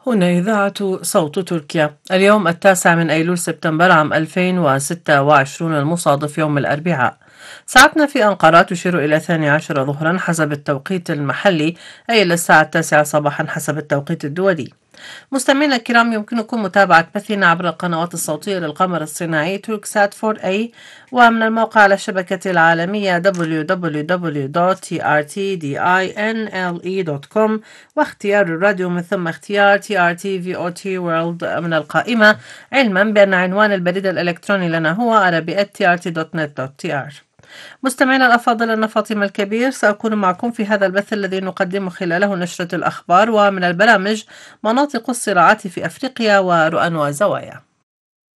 هنا إذاعة صوت تركيا. اليوم 9 من أيلول سبتمبر عام 2026 المصادف يوم الأربعاء. ساعتنا في أنقرة تشير إلى 12 ظهرا حسب التوقيت المحلي، أي إلى الساعة 9 صباحا حسب التوقيت الدولي. مستمعينا الكرام، يمكنكم متابعة بثنا عبر القنوات الصوتية للقمر الصناعي توركسات 4A، ومن الموقع على الشبكة العالمية www.trtdinle.com، واختيار الراديو من ثم اختيار TRT VOT World من القائمة، علما بأن عنوان البريد الإلكتروني لنا هو arabi@trt.net.tr. مستمعينا الأفاضل، أنا فاطمة الكبير سأكون معكم في هذا البث الذي نقدم خلاله نشرة الأخبار ومن البرامج مناطق الصراعات في أفريقيا ورؤى وزوايا.